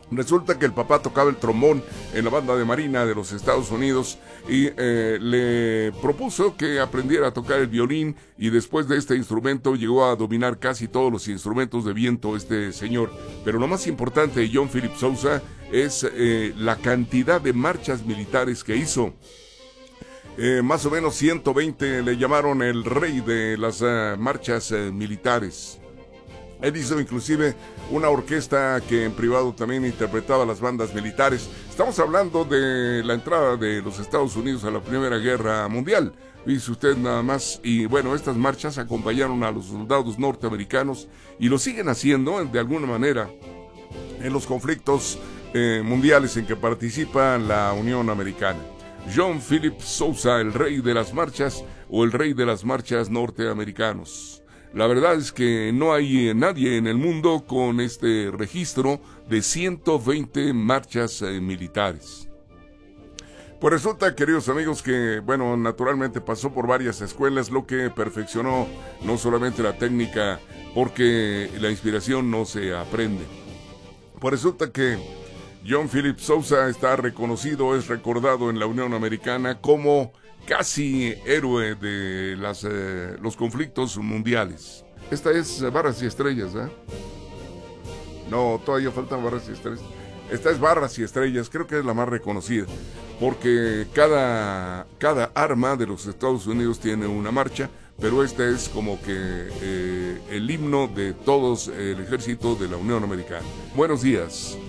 Resulta que el papá tocaba el trombón en la banda de marina de los Estados Unidos y le propuso que aprendiera a tocar el violín, y después de este instrumento llegó a dominar casi todos los instrumentos de viento este señor. Pero lo más importante de John Philip Sousa es la cantidad de marchas militares que hizo. Más o menos 120 le llamaron el rey de las marchas militares. Él hizo inclusive una orquesta que en privado también interpretaba las bandas militares. Estamos hablando de la entrada de los Estados Unidos a la Primera Guerra Mundial. Dice usted nada más. Y bueno, estas marchas acompañaron a los soldados norteamericanos y lo siguen haciendo de alguna manera en los conflictos mundiales en que participa la Unión Americana. John Philip Sousa, el rey de las marchas o el rey de las marchas norteamericanos. La verdad es que no hay nadie en el mundo con este registro de 120 marchas militares. Pues resulta, queridos amigos, que, bueno, naturalmente pasó por varias escuelas, lo que perfeccionó no solamente la técnica, porque la inspiración no se aprende. Pues resulta que John Philip Sousa está reconocido, es recordado en la Unión Americana como casi héroe de los conflictos mundiales. Esta es Barras y Estrellas, ¿eh? No, todavía faltan Barras y Estrellas. Esta es Barras y Estrellas, creo que es la más reconocida, porque cada arma de los Estados Unidos tiene una marcha, pero esta es como que el himno de todos el ejército de la Unión Americana. Buenos días.